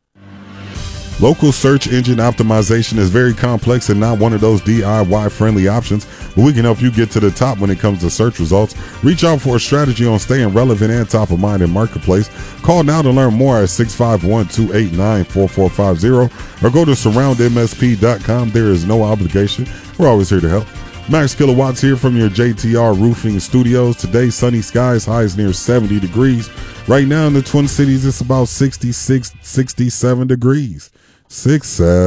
Local search engine optimization is very complex and not one of those D I Y-friendly options, but we can help you get to the top when it comes to search results. Reach out for a strategy on staying relevant and top of mind in Marketplace. Call now to learn more at six five one, two eight nine, four four five zero or go to surround m s p dot com. There is no obligation. We're always here to help. Max Kilowatts here from your J T R Roofing Studios. Today, sunny skies, highs near seventy degrees. Right now in the Twin Cities, it's about sixty-six, sixty-seven degrees. Six,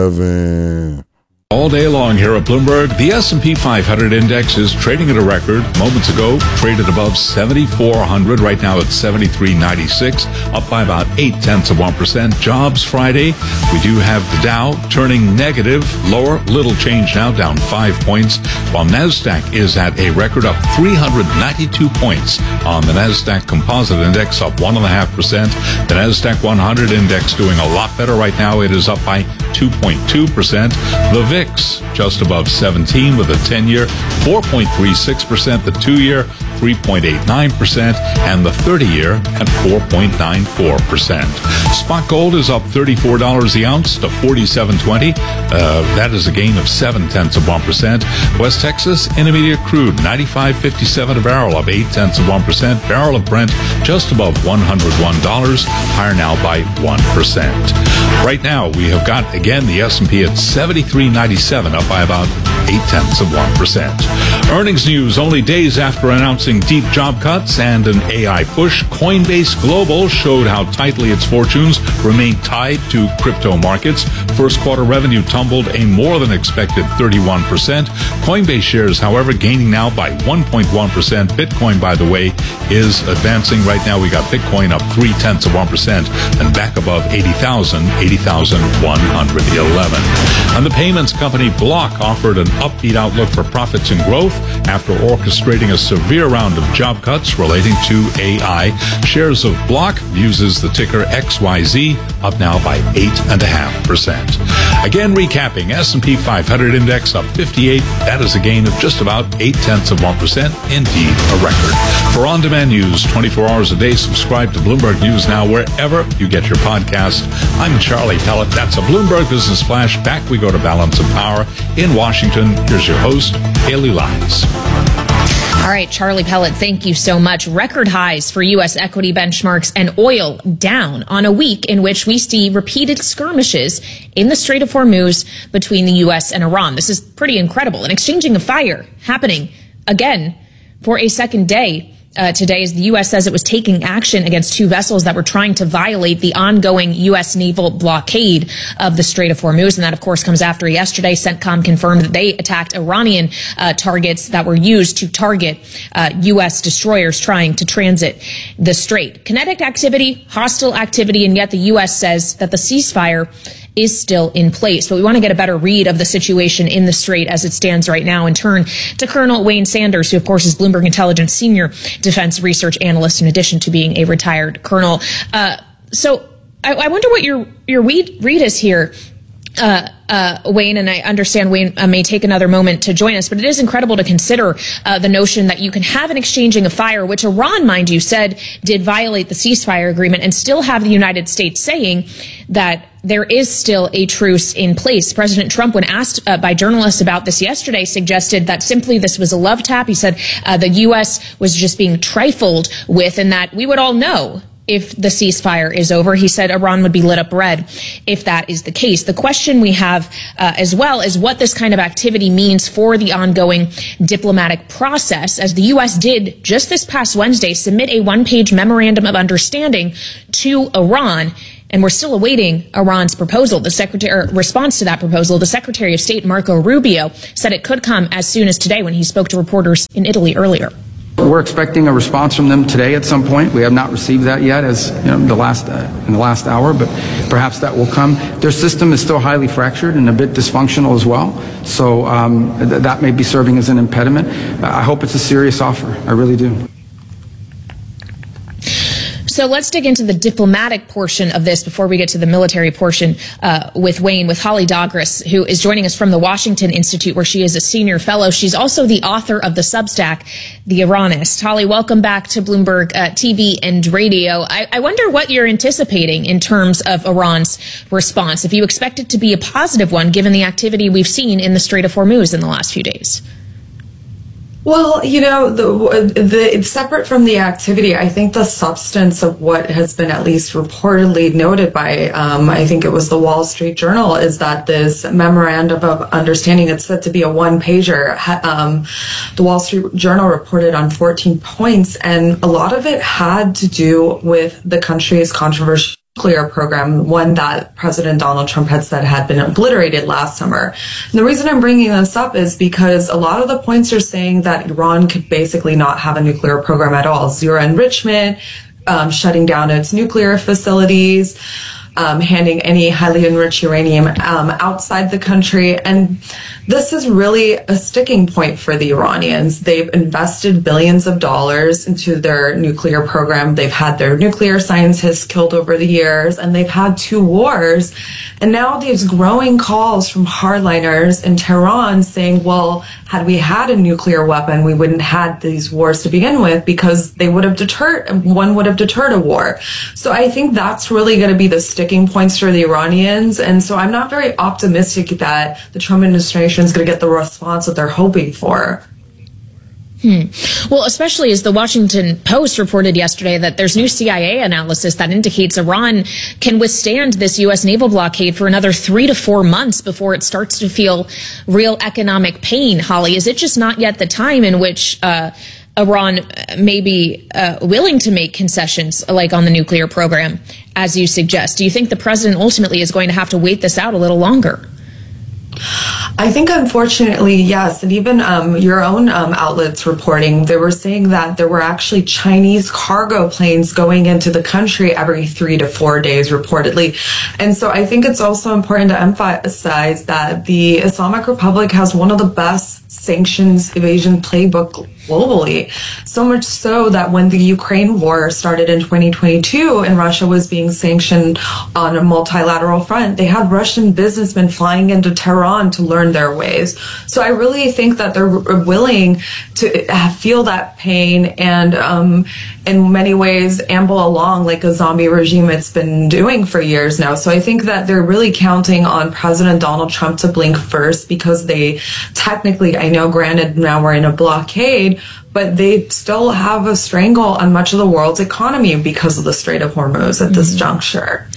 seven. All day long here at Bloomberg, the S and P five hundred index is trading at a record. Moments ago, traded above seventy-four hundred. Right now it's seventy-three ninety-six, up by about eight tenths of one percent. Jobs Friday. We do have the Dow turning negative, lower, little change now, down five points, while NASDAQ is at a record up three hundred ninety-two points on the NASDAQ Composite Index, up one point five percent. The NASDAQ one hundred index doing a lot better right now. It is up by two point two percent. The V I X just above seventeen with a ten-year, four point three six percent, the two-year, three point eight nine percent, and the thirty-year at four point nine four percent. Spot gold is up thirty-four dollars the ounce to forty-seven twenty. Uh, that is a gain of seven tenths of one percent. West Texas Intermediate crude ninety-five fifty-seven a barrel, up eight tenths of one percent. Barrel of Brent just above one hundred one dollars, higher now by one percent. Right now we have got again the S and P at seventy-three ninety-seven, up by about eight tenths of one percent. Earnings news only days after announcing deep job cuts and an A I push. Coinbase Global showed how tightly its fortunes remain tied to crypto markets. First quarter revenue tumbled a more than expected thirty-one percent. Coinbase shares, however, gaining now by one point one percent. Bitcoin, by the way, is advancing. Right now we got Bitcoin up three tenths of one percent and back above eighty thousand, eighty thousand one hundred eleven. And the payments company Block offered an upbeat outlook for profits and growth after orchestrating a severe round of job cuts relating to A I. Shares of Block uses the ticker X Y Z, up now by eight point five percent. Again, recapping, S and P five hundred index up fifty-eight. That is a gain of just about eight tenths of one percent. Indeed, a record. For on-demand news twenty-four hours a day, subscribe to Bloomberg News Now wherever you get your podcast. I'm Charlie Pellet. That's a Bloomberg Business Flash. Back we go to Balance of Power in Washington. Here's your host, Haley Lyons. All right, Charlie Pellet, thank you so much. Record highs for U S equity benchmarks and oil down on a week in which we see repeated skirmishes in the Strait of Hormuz between the U S and Iran. This is pretty incredible. An exchanging of fire happening again for a second day. Uh, today, as the U S says it was taking action against two vessels that were trying to violate the ongoing U S naval blockade of the Strait of Hormuz. And that, of course, comes after yesterday CENTCOM confirmed that they attacked Iranian uh, targets that were used to target uh, U S destroyers trying to transit the strait. Kinetic activity, hostile activity, and yet the U S says that the ceasefire is still in place. But we want to get a better read of the situation in the Strait as it stands right now and turn to Colonel Wayne Sanders, who, of course, is Bloomberg Intelligence senior defense research analyst in addition to being a retired colonel. Uh, so I, I wonder what your, your read, read is here. Uh, uh, Wayne, and I understand Wayne uh, may take another moment to join us, but it is incredible to consider uh, the notion that you can have an exchanging of fire, which Iran, mind you, said did violate the ceasefire agreement, and still have the United States saying that there is still a truce in place. President Trump, when asked uh, by journalists about this yesterday, suggested that simply this was a love tap. He said uh, the U S was just being trifled with, and that we would all know if the ceasefire is over. He said Iran would be lit up red if that is the case. The question we have uh, as well is what this kind of activity means for the ongoing diplomatic process, as the U S did just this past Wednesday submit a one-page memorandum of understanding to Iran. And we're still awaiting Iran's proposal. The secretary response to that proposal, the Secretary of State, Marco Rubio, said it could come as soon as today when he spoke to reporters in Italy earlier. We're expecting a response from them today at some point. We have not received that yet, as you know, the last uh, in the last hour, but perhaps that will come. Their system is still highly fractured and a bit dysfunctional as well, so um, th- that may be serving as an impediment. Uh, I hope it's a serious offer. I really do. So let's dig into the diplomatic portion of this before we get to the military portion uh, with Wayne, with Holly Dogres, who is joining us from the Washington Institute, where she is a senior fellow. She's also the author of the Substack, The Iranist. Holly, welcome back to Bloomberg uh, T V and radio. I, I wonder what you're anticipating in terms of Iran's response, if you expect it to be a positive one, given the activity we've seen in the Strait of Hormuz in the last few days. Well, you know, the, the separate from the activity, I think the substance of what has been at least reportedly noted by, um, I think it was the Wall Street Journal, is that this memorandum of understanding, it's said to be a one-pager. Um, the Wall Street Journal reported on fourteen points, and a lot of it had to do with the country's controversial nuclear program, one that President Donald Trump had said had been obliterated last summer. And the reason I'm bringing this up is because a lot of the points are saying that Iran could basically not have a nuclear program at all. Zero enrichment, um, shutting down its nuclear facilities, um, handing any highly enriched uranium um, outside the country. And this is really a sticking point for the Iranians. They've invested billions of dollars into their nuclear program. They've had their nuclear scientists killed over the years, and they've had two wars. And now there's growing calls from hardliners in Tehran saying, well, had we had a nuclear weapon, we wouldn't have had these wars to begin with, because they would have deterred, one would have deterred a war. So I think that's really going to be the sticking points for the Iranians. And so I'm not very optimistic that the Trump administration is going to get the response that they're hoping for. Hmm. Well, especially as the Washington Post reported yesterday that there's new C I A analysis that indicates Iran can withstand this U S naval blockade for another three to four months before it starts to feel real economic pain. Holly, is it just not yet the time in which uh, Iran may be uh, willing to make concessions, like on the nuclear program, as you suggest? Do you think the president ultimately is going to have to wait this out a little longer? I think, unfortunately, yes. And even um, your own um, outlets reporting, they were saying that there were actually Chinese cargo planes going into the country every three to four days, reportedly. And so I think it's also important to emphasize that the Islamic Republic has one of the best sanctions evasion playbook globally. So much so that when the Ukraine war started in twenty twenty-two and Russia was being sanctioned on a multilateral front, they had Russian businessmen flying into Tehran to learn their ways. So I really think that they're willing to feel that pain and um, in many ways amble along like a zombie regime it's been doing for years now. So I think that they're really counting on President Donald Trump to blink first, because they technically, I know, granted, now we're in a blockade, but they still have a strangle on much of the world's economy because of the Strait of Hormuz at this mm-hmm. juncture.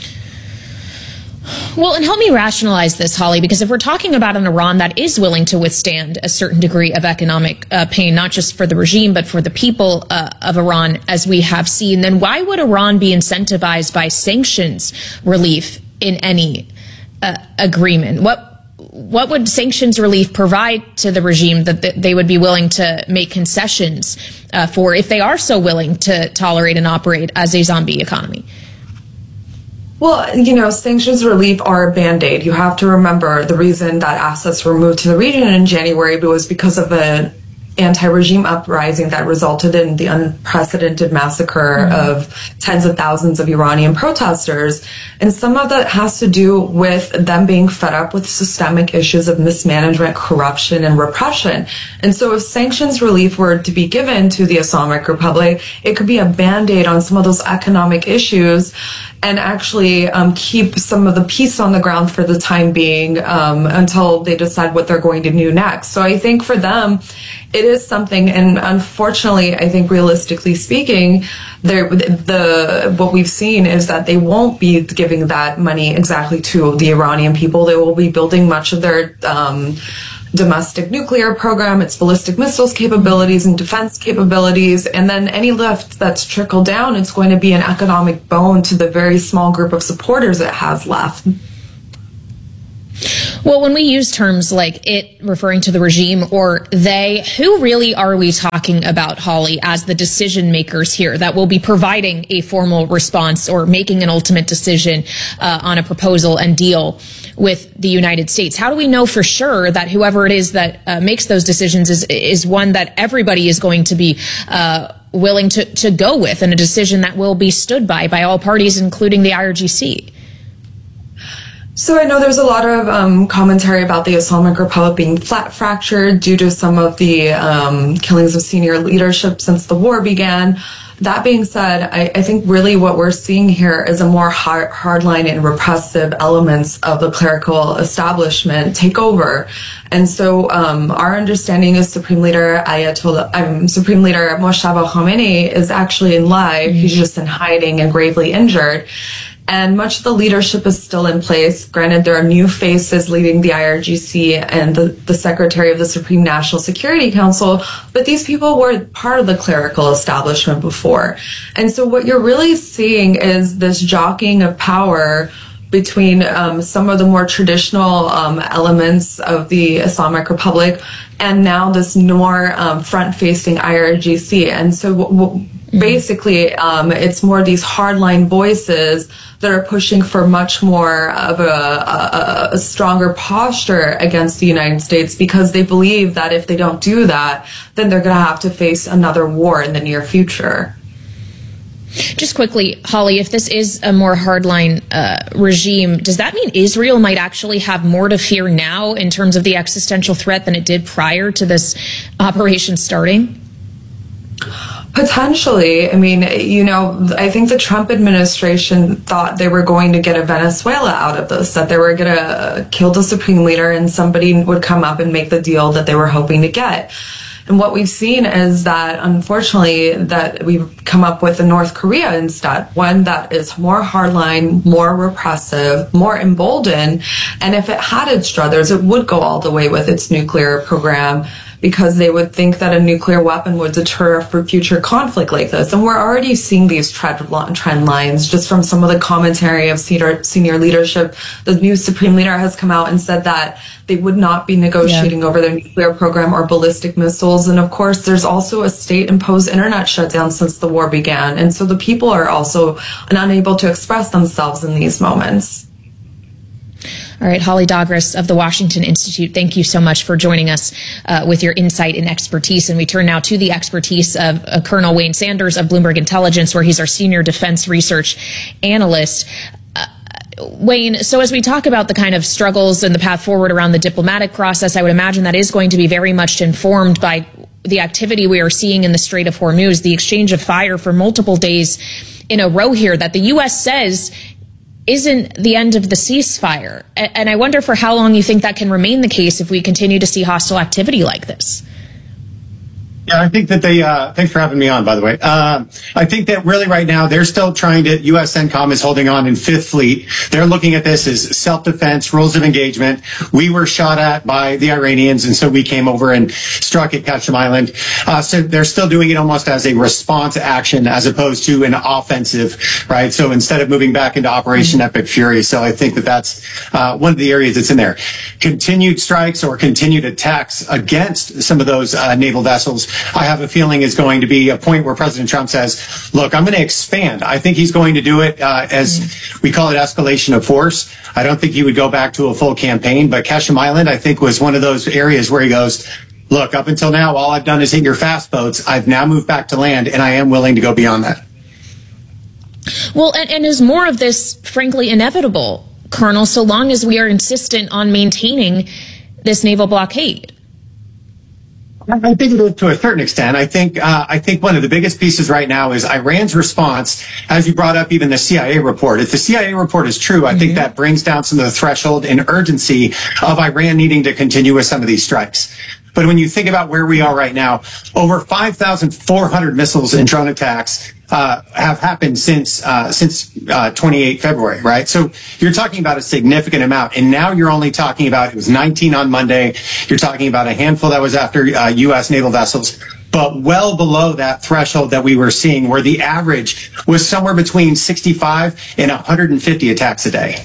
Well, and help me rationalize this, Holly, because if we're talking about an Iran that is willing to withstand a certain degree of economic uh, pain, not just for the regime, but for the people uh, of Iran, as we have seen, then why would Iran be incentivized by sanctions relief in any uh, agreement? What What would sanctions relief provide to the regime that they would be willing to make concessions uh, for, if they are so willing to tolerate and operate as a zombie economy? Well, you know, sanctions relief are a Band-Aid. You have to remember the reason that assets were moved to the region in January was because of an anti-regime uprising that resulted in the unprecedented massacre mm-hmm. of tens of thousands of Iranian protesters. And some of that has to do with them being fed up with systemic issues of mismanagement, corruption, and repression. And so if sanctions relief were to be given to the Islamic Republic, it could be a Band-Aid on some of those economic issues and actually um, keep some of the peace on the ground for the time being um, until they decide what they're going to do next. So I think for them, it is something, and unfortunately, I think realistically speaking, the what we've seen is that they won't be giving that money exactly to the Iranian people. They will be building much of their um, domestic nuclear program, its ballistic missiles capabilities and defense capabilities, and then any lift that's trickled down, it's going to be an economic bone to the very small group of supporters it has left. Well, when we use terms like it referring to the regime or they, who really are we talking about, Holly, as the decision makers here that will be providing a formal response or making an ultimate decision uh, on a proposal and deal with the United States? How do we know for sure that whoever it is that uh, makes those decisions is is one that everybody is going to be uh, willing to, to go with, and a decision that will be stood by by all parties, including the I R G C? So I know there's a lot of um, commentary about the Islamic Republic being flat fractured due to some of the um, killings of senior leadership since the war began. That being said, I, I think really what we're seeing here is a more hard, hardline and repressive elements of the clerical establishment take over. And so um, our understanding is Supreme Leader Ayatollah, um, Supreme Leader Mojtaba Khomeini is actually in live. He's just in hiding and gravely injured. And much of the leadership is still in place. Granted, there are new faces leading the I R G C and the, the Secretary of the Supreme National Security Council, but these people were part of the clerical establishment before. And so what you're really seeing is this jockeying of power between um, some of the more traditional um, elements of the Islamic Republic and now this more um, front-facing I R G C. And so w- w- basically um, it's more these hardline voices that are pushing for much more of a, a, a stronger posture against the United States because they believe that if they don't do that, then they're going to have to face another war in the near future. Just quickly, Holly, if this is a more hardline uh, regime, does that mean Israel might actually have more to fear now in terms of the existential threat than it did prior to this operation starting? Potentially. I mean, you know, I think the Trump administration thought they were going to get a Venezuela out of this, that they were going to kill the supreme leader and somebody would come up and make the deal that they were hoping to get. And what we've seen is that, unfortunately, that we've come up with a North Korea instead, one that is more hardline, more repressive, more emboldened. And if it had its druthers, it would go all the way with its nuclear program, because they would think that a nuclear weapon would deter for future conflict like this. And we're already seeing these trend lines just from some of the commentary of senior, senior leadership. The new Supreme Leader has come out and said that they would not be negotiating yeah. over their nuclear program or ballistic missiles. And of course, there's also a state-imposed internet shutdown since the war began. And so the people are also unable to express themselves in these moments. All right, Holly Dagres of the Washington Institute, thank you so much for joining us uh, with your insight and expertise. And we turn now to the expertise of uh, Colonel Wayne Sanders of Bloomberg Intelligence, where he's our senior defense research analyst. Uh, Wayne, so as we talk about the kind of struggles and the path forward around the diplomatic process, I would imagine that is going to be very much informed by the activity we are seeing in the Strait of Hormuz, the exchange of fire for multiple days in a row here that the U S says isn't the end of the ceasefire. And I wonder for how long you think that can remain the case if we continue to see hostile activity like this. Yeah, I think that they, uh, thanks for having me on, by the way. Uh, I think that really right now they're still trying to, U S CENTCOM is holding on in Fifth Fleet. They're looking at this as self-defense, rules of engagement. We were shot at by the Iranians, and so we came over and struck at Ketchum Island. Uh, so they're still doing it almost as a response action as opposed to an offensive, right? So instead of moving back into Operation Epic Fury. So I think that that's uh, one of the areas that's in there. Continued strikes or continued attacks against some of those uh, naval vessels I have a feeling is going to be a point where President Trump says, look, I'm going to expand. I think he's going to do it uh, as we call it escalation of force. I don't think he would go back to a full campaign, but Ketchum Island, I think, was one of those areas where he goes, look, up until now, all I've done is hit your fast boats. I've now moved back to land, and I am willing to go beyond that. Well, and, and is more of this, frankly, inevitable, Colonel, so long as we are insistent on maintaining this naval blockade? I think it is to a certain extent. I think uh, I think one of the biggest pieces right now is Iran's response, as you brought up even the C I A report. If the C I A report is true, I mm-hmm. think that brings down some of the threshold and urgency of Iran needing to continue with some of these strikes. But when you think about where we are right now, over five thousand four hundred missiles and drone attacks uh, have happened since uh, since uh, twenty-eighth February, right? So you're talking about a significant amount. And now you're only talking about, it was nineteen on Monday. You're talking about a handful that was after uh, U S naval vessels, but well below that threshold that we were seeing, where the average was somewhere between sixty-five and one hundred fifty attacks a day.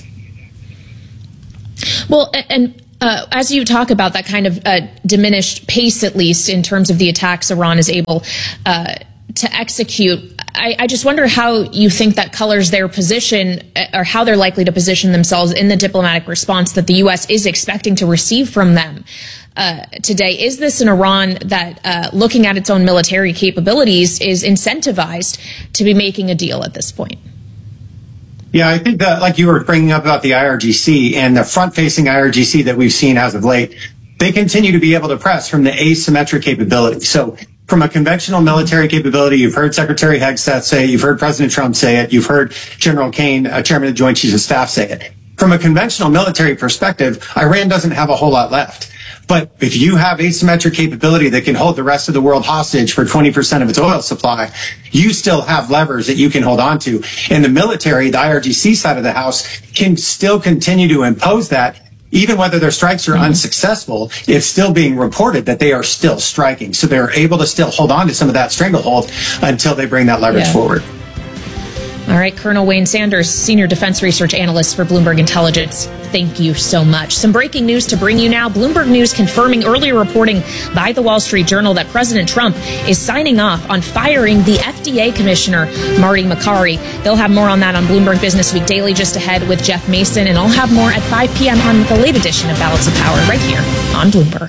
Well, and Uh, as you talk about that kind of uh, diminished pace, at least in terms of the attacks Iran is able uh, to execute, I, I just wonder how you think that colors their position, or how they're likely to position themselves in the diplomatic response that the U S is expecting to receive from them uh, today. Is this an Iran that, uh, looking at its own military capabilities, is incentivized to be making a deal at this point? Yeah, I think that, like you were bringing up about the I R G C and the front-facing I R G C that we've seen as of late, they continue to be able to press from the asymmetric capability. So from a conventional military capability, you've heard Secretary Hegseth say it, you've heard President Trump say it, you've heard General Kane, uh, Chairman of the Joint Chiefs of Staff, say it. From a conventional military perspective, Iran doesn't have a whole lot left. But if you have asymmetric capability that can hold the rest of the world hostage for twenty percent of its oil supply, you still have levers that you can hold on to. And the military, the I R G C side of the house, can still continue to impose that. Even whether their strikes are unsuccessful, it's still being reported that they are still striking. So they're able to still hold on to some of that stranglehold until they bring that leverage yeah. forward. All right, Colonel Wayne Sanders, Senior Defense Research Analyst for Bloomberg Intelligence. Thank you so much. Some breaking news to bring you now. Bloomberg News confirming earlier reporting by the Wall Street Journal that President Trump is signing off on firing the F D A Commissioner, Marty Makary. They'll have more on that on Bloomberg Business Week Daily just ahead with Jeff Mason, and I'll have more at five p.m. on the late edition of Balance of Power right here on Bloomberg.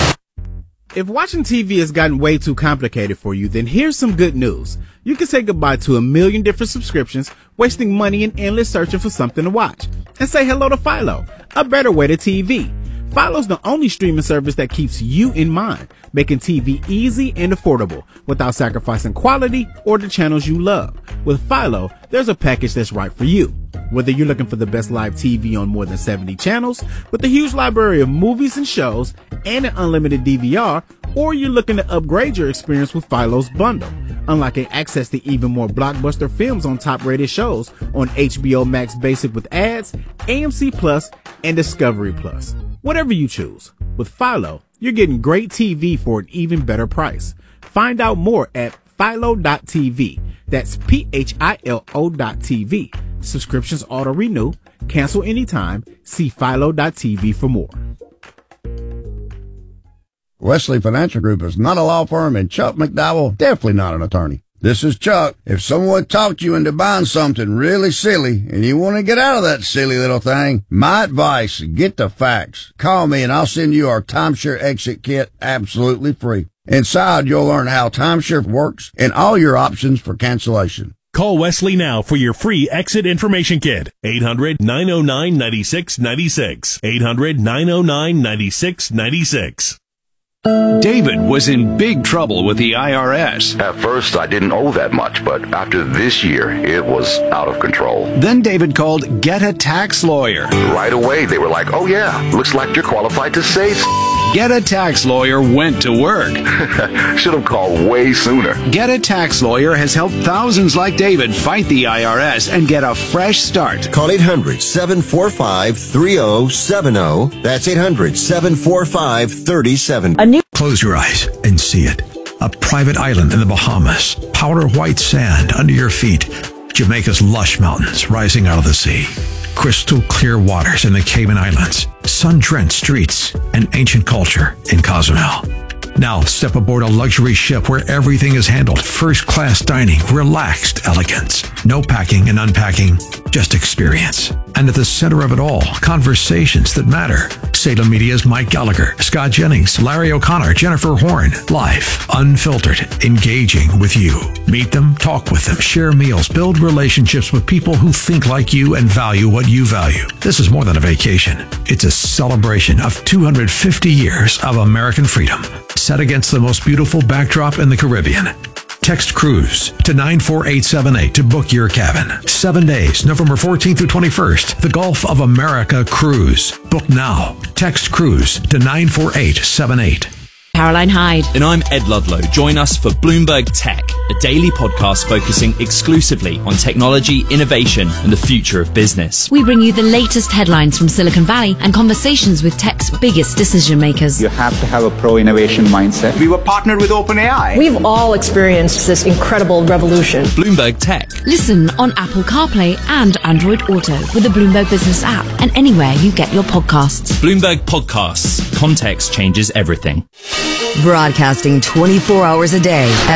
If watching T V has gotten way too complicated for you, then here's some good news. You can say goodbye to a million different subscriptions, wasting money and endless searching for something to watch. And say hello to Philo, a better way to T V. Philo's the only streaming service that keeps you in mind, making T V easy and affordable without sacrificing quality or the channels you love. With Philo, there's a package that's right for you. Whether you're looking for the best live T V on more than seventy channels, with a huge library of movies and shows, and an unlimited D V R, or you're looking to upgrade your experience with Philo's bundle, unlocking access to even more blockbuster films on top-rated shows on H B O Max Basic with ads, A M C Plus, and Discovery Plus. Whatever you choose, with Philo, you're getting great T V for an even better price. Find out more at philo dot t v. That's P H I L O dot T V. Subscriptions auto-renew. Cancel anytime. See philo dot t v for more. Wesley Financial Group is not a law firm, and Chuck McDowell definitely not an attorney. This is Chuck. If someone talked you into buying something really silly and you want to get out of that silly little thing, my advice, get the facts. Call me and I'll send you our timeshare exit kit absolutely free. Inside, you'll learn how timeshare works and all your options for cancellation. Call Wesley now for your free exit information kit. eight hundred, nine oh nine, nine six nine six. eight hundred, nine oh nine, nine six nine six. David was in big trouble with the I R S. At first, I didn't owe that much, but after this year, it was out of control. Then David called Get a Tax Lawyer. Right away, they were like, oh yeah, looks like you're qualified to save. Get a Tax Lawyer went to work. Should have called way sooner. Get a Tax Lawyer has helped thousands like David fight the I R S and get a fresh start. Call eight hundred, seven four five, three oh seven oh. That's eight hundred, seven four five, three oh seven oh. Close your eyes and see it. A private island in the Bahamas. Powder white sand under your feet. Jamaica's lush mountains rising out of the sea. Crystal clear waters in the Cayman Islands. Sun-drenched streets and ancient culture in Cozumel. Now step aboard a luxury ship where everything is handled. First-class dining, relaxed elegance. No packing and unpacking, just experience. And at the center of it all, conversations that matter. Salem Media's Mike Gallagher, Scott Jennings, Larry O'Connor, Jennifer Horn. Life, unfiltered, engaging with you. Meet them, talk with them, share meals, build relationships with people who think like you and value what you value. This is more than a vacation. It's a celebration of two hundred fifty years of American freedom, set against the most beautiful backdrop in the Caribbean. Text cruise to nine four eight seven eight to book your cabin. Seven days, November fourteenth through twenty-first. The Gulf of America Cruise. Book now. Text cruise to nine four eight seven eight. Caroline Hyde. And I'm Ed Ludlow. Join us for Bloomberg Tech, a daily podcast focusing exclusively on technology, innovation, and the future of business. We bring you the latest headlines from Silicon Valley and conversations with tech's biggest decision makers. You have to have a pro-innovation mindset. We were partnered with OpenAI. We've all experienced this incredible revolution. Bloomberg Tech. Listen on Apple CarPlay and Android Auto with the Bloomberg Business app and anywhere you get your podcasts. Bloomberg Podcasts. Context changes everything. Broadcasting twenty-four hours a day.